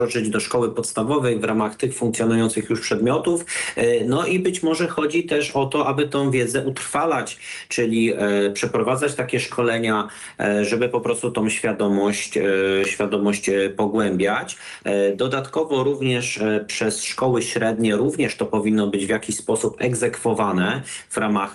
wdrożyć do szkoły podstawowej w ramach tych funkcjonujących już przedmiotów. No i być może chodzi też o to, aby tą wiedzę utrwalać, czyli przeprowadzać takie szkolenia, żeby po prostu tą świadomość pogłębiać. Dodatkowo również przez szkoły średnie również to powinno być w jakiś sposób egzekwowane w ramach